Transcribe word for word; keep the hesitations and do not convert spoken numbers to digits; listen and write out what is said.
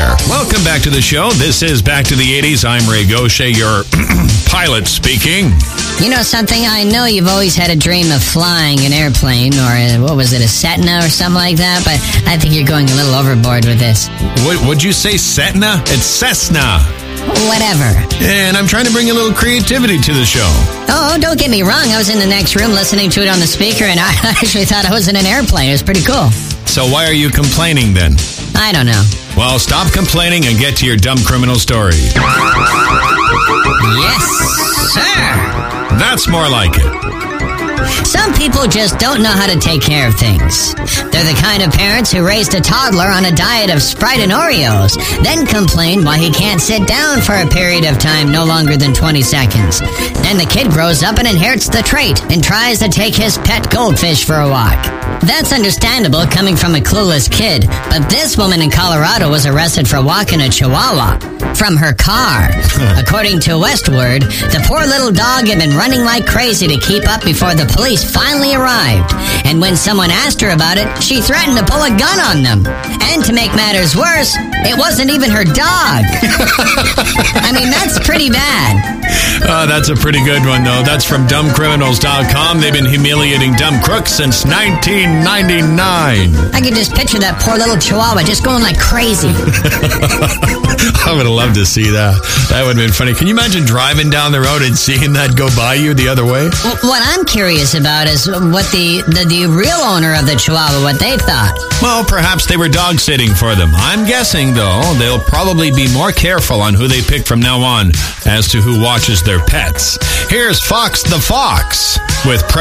there. Welcome back to the show. This is Back to the eighties. I'm Ray Gaucher, your pilot speaking. You know something? I know you've always had a dream of flying an airplane, or a, what was it, a Cessna or something like that, but I think you're going a little overboard with this. What, what'd you say, Cessna? It's Cessna. Whatever. And I'm trying to bring a little creativity to the show. Oh, don't get me wrong. I was in the next room listening to it on the speaker, and I actually thought I was in an airplane. It was pretty cool. So why are you complaining then? I don't know. Well, stop complaining and get to your dumb criminal story. Yes, sir. That's more like it. Some people just don't know how to take care of things. They're the kind of parents who raised a toddler on a diet of Sprite and Oreos, then complain why he can't sit down for a period of time no longer than twenty seconds. Then the kid grows up and inherits the trait and tries to take his pet goldfish for a walk. That's understandable coming from a clueless kid, but this woman in Colorado was arrested for walking a chihuahua from her car. According to Westword, the poor little dog had been running like crazy to keep up before the police finally arrived. And when someone asked her about it, she threatened to pull a gun on them. And to make matters worse, it wasn't even her dog. I mean, that's pretty bad. Uh, that's a pretty good one, though. That's from dumb criminals dot com. They've been humiliating dumb crooks since nineteen ninety-nine. I could just picture that poor little chihuahua just going like crazy. I would have loved to see that. That would have been funny. Can you imagine driving down the road and seeing that go by you the other way? What I'm curious about is what the, the, the real owner of the chihuahua, what they thought. Well, perhaps they were dog sitting for them. I'm guessing, though, they'll probably be more careful on who they pick from now on as to who watches their pets. Here's Fox the Fox with